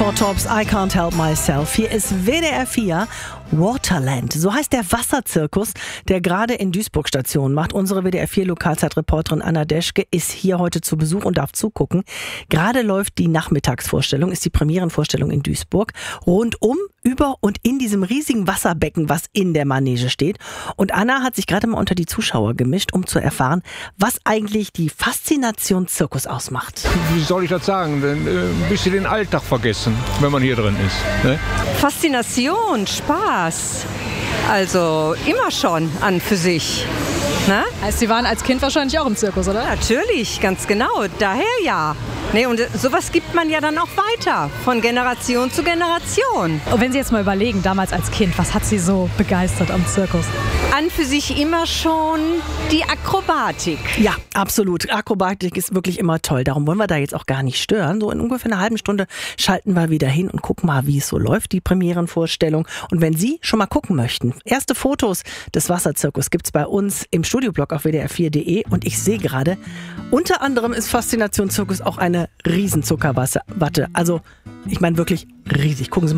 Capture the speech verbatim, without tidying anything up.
Four Tops, I Can't Help Myself. Hier ist W D R vier Waterland. So heißt der Wasserzirkus, der gerade in Duisburg Station macht. Unsere W D R vier Lokalzeitreporterin Anna Deschke ist hier heute zu Besuch und darf zugucken. Gerade läuft die Nachmittagsvorstellung, ist die Premierenvorstellung in Duisburg. Rundum, über und in diesem riesigen Wasserbecken, was in der Manege steht. Und Anna hat sich gerade mal unter die Zuschauer gemischt, um zu erfahren, was eigentlich die Faszination Zirkus ausmacht. Wie soll ich das sagen? Ein bisschen den Alltag vergessen, wenn man hier drin ist. Ne? Faszination, Spaß. Also immer schon an für sich. Ne? Heißt, Sie waren als Kind wahrscheinlich auch im Zirkus, oder? Natürlich, ganz genau. Daher ja. Nee, und sowas gibt man ja dann auch weiter, von Generation zu Generation. Und wenn Sie jetzt mal überlegen, damals als Kind, was hat Sie so begeistert am Zirkus? An für sich immer schon die Akrobatik. Ja, absolut. Akrobatik ist wirklich immer toll. Darum wollen wir da jetzt auch gar nicht stören. So in ungefähr einer halben Stunde schalten wir wieder hin und gucken mal, wie es so läuft, die Premierenvorstellung. Und wenn Sie schon mal gucken möchten, erste Fotos des Wasserzirkus gibt's bei uns im Studioblog auf w d r vier punkt de. Und ich sehe gerade, unter anderem ist Faszination Zirkus auch eine Riesenzuckerwatte. Also, ich meine wirklich riesig. Gucken Sie mal.